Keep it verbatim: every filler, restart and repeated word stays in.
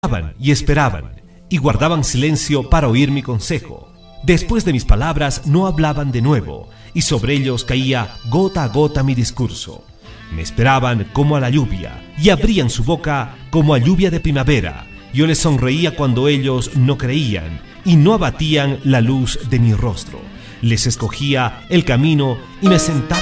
y esperaban, y guardaban silencio para oír mi consejo. Después de mis palabras no hablaban de nuevo, y sobre ellos caía gota a gota mi discurso. Me esperaban como a la lluvia, y abrían su boca como a lluvia de primavera. Yo les sonreía cuando ellos no creían, y no abatían la luz de mi rostro. Les escogía el camino y me sentaba